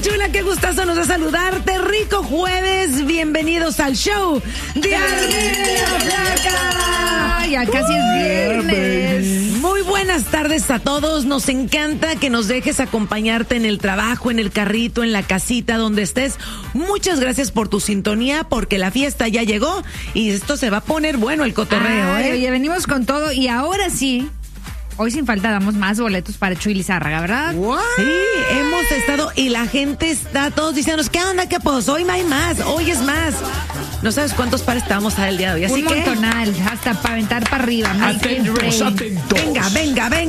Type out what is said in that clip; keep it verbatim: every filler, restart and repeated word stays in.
chula, qué gustazo nos da saludarte. Rico jueves, bienvenidos al show de Ardilla Flaca. Ya casi es viernes. Muy buenas tardes a todos. Nos encanta que nos dejes acompañarte en el trabajo, en el carrito, en la casita, donde estés. Muchas gracias por tu sintonía, porque la fiesta ya llegó y esto se va a poner bueno el cotorreo. Ay, ¿eh? Oye, venimos con todo y ahora sí. Hoy sin falta damos más boletos para Chuy Lizárraga, ¿verdad? What? Sí, hemos estado y la gente está todos diciéndonos, ¿qué onda? ¿Qué pues? Hoy hay más, hoy es más. No sabes cuántos pares te vamos a dar el día de hoy, así Un que... montonal, hasta para aventar para arriba. Atentos, atentos. Venga, venga, venga.